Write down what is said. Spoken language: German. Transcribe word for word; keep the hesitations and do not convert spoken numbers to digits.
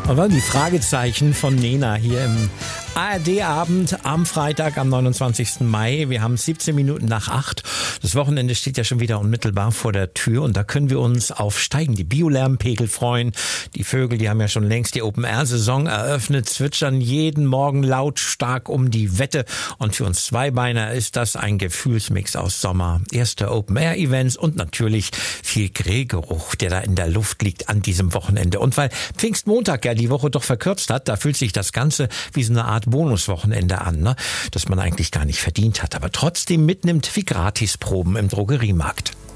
Und dann die Fragezeichen von Nena hier im A R D-Abend am Freitag, am neunundzwanzigsten Mai. Wir haben siebzehn Minuten nach acht. Das Wochenende steht ja schon wieder unmittelbar vor der Tür und da können wir uns auf steigende Biolärmpegel freuen. Die Vögel, die haben ja schon längst die Open-Air-Saison eröffnet, zwitschern jeden Morgen lautstark um die Wette. Und für uns Zweibeiner ist das ein Gefühlsmix aus Sommer, erste Open-Air-Events und natürlich viel Grillgeruch, der da in der Luft liegt an diesem Wochenende. Und weil Pfingstmontag ja die Woche doch verkürzt hat, da fühlt sich das Ganze wie so eine Art Bonuswochenende an, ne? Das man eigentlich gar nicht verdient hat, aber trotzdem mitnimmt wie Gratisproben im Drogeriemarkt.